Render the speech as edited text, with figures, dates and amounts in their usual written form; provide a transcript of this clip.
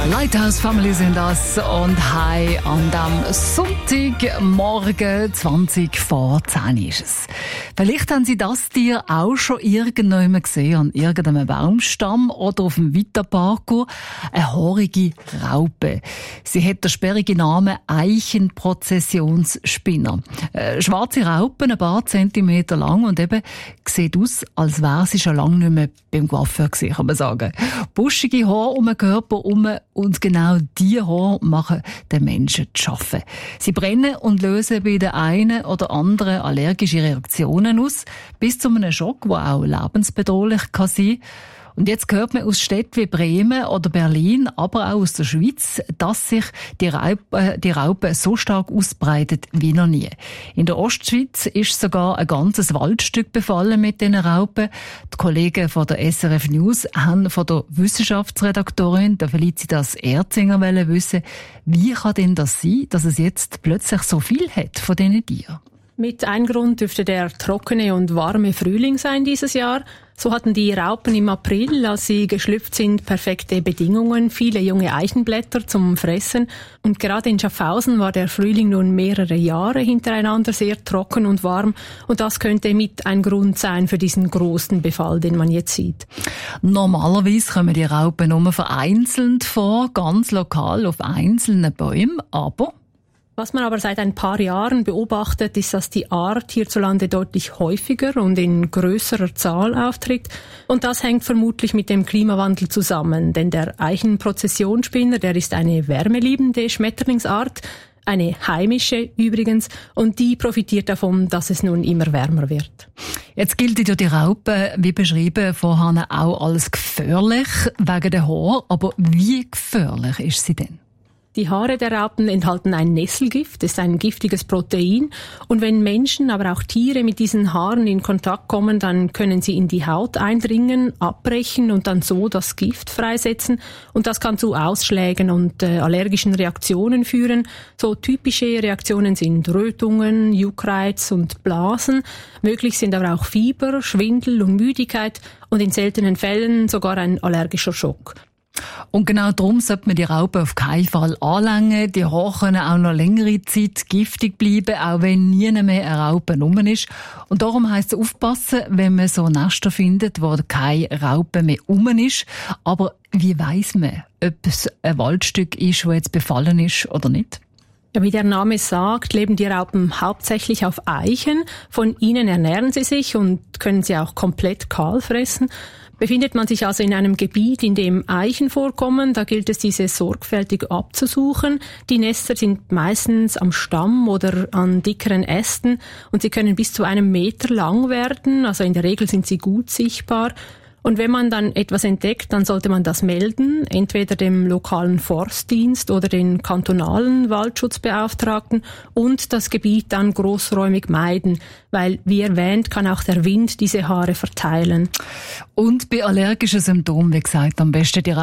Lighthouse Family sind das und hi an dem Sonntagmorgen 20 vor 10 ist es. Vielleicht haben Sie das Tier auch schon irgendwann gesehen, an irgendeinem Baumstamm oder auf dem Vita-Parkour. Eine haarige Raupe. Sie hat den sperrigen Namen Eichenprozessionsspinner. Schwarze Raupen, ein paar Zentimeter lang und eben sieht aus, als wäre sie schon lange nicht mehr beim Coiffeur gewesen, kann man sagen. Buschige Haare um den Körper herum und genau diese Haare machen den Menschen zu arbeiten. Sie brennen und lösen bei den einen oder anderen allergische Reaktionen aus, bis zu einem Schock, der auch lebensbedrohlich sein kann. Und jetzt hört man aus Städten wie Bremen oder Berlin, aber auch aus der Schweiz, dass sich die Raupe so stark ausbreitet wie noch nie. In der Ostschweiz ist sogar ein ganzes Waldstück befallen mit diesen Raupen. Die Kollegen von der SRF News haben von der Wissenschaftsredaktorin, der Felicitas Erzinger, wissen, wie kann denn das sein, dass es jetzt plötzlich so viel hat von diesen Tieren? Mit ein Grund dürfte der trockene und warme Frühling sein dieses Jahr. So hatten die Raupen im April, als sie geschlüpft sind, perfekte Bedingungen, viele junge Eichenblätter zum Fressen. Und gerade in Schaffhausen war der Frühling nun mehrere Jahre hintereinander sehr trocken und warm. Und das könnte mit ein Grund sein für diesen großen Befall, den man jetzt sieht. Normalerweise kommen die Raupen nur vereinzelt vor, ganz lokal auf einzelnen Bäumen, aber was man aber seit ein paar Jahren beobachtet, ist, dass die Art hierzulande deutlich häufiger und in größerer Zahl auftritt. Und das hängt vermutlich mit dem Klimawandel zusammen. Denn der Eichenprozessionsspinner, der ist eine wärmeliebende Schmetterlingsart, eine heimische übrigens, und die profitiert davon, dass es nun immer wärmer wird. Jetzt gilt ja die Raupe, wie beschrieben vorhin, auch als gefährlich wegen der Haare. Aber wie gefährlich ist sie denn? Die Haare der Raupen enthalten ein Nesselgift, das ist ein giftiges Protein. Und wenn Menschen, aber auch Tiere mit diesen Haaren in Kontakt kommen, dann können sie in die Haut eindringen, abbrechen und dann so das Gift freisetzen. Und das kann zu Ausschlägen und allergischen Reaktionen führen. So typische Reaktionen sind Rötungen, Juckreiz und Blasen. Möglich sind aber auch Fieber, Schwindel und Müdigkeit und in seltenen Fällen sogar ein allergischer Schock. Und genau darum sollte man die Raupe auf keinen Fall anlängen. Die Haare können auch noch längere Zeit giftig bleiben, auch wenn nie mehr eine Raupe rum ist. Und darum heisst es aufpassen, wenn man so Nester findet, wo keine Raupe mehr rum ist. Aber wie weiss man, ob es ein Waldstück ist, das jetzt befallen ist oder nicht? Ja, wie der Name sagt, leben die Raupen hauptsächlich auf Eichen. Von ihnen ernähren sie sich und können sie auch komplett kahl fressen. Befindet man sich also in einem Gebiet, in dem Eichen vorkommen, da gilt es, diese sorgfältig abzusuchen. Die Nester sind meistens am Stamm oder an dickeren Ästen und sie können bis zu 1 Meter lang werden, also in der Regel sind sie gut sichtbar. Und wenn man dann etwas entdeckt, dann sollte man das melden, entweder dem lokalen Forstdienst oder den kantonalen Waldschutzbeauftragten und das Gebiet dann großräumig meiden, weil, wie erwähnt, kann auch der Wind diese Haare verteilen. Und bei allergischen Symptomen, wie gesagt, am besten die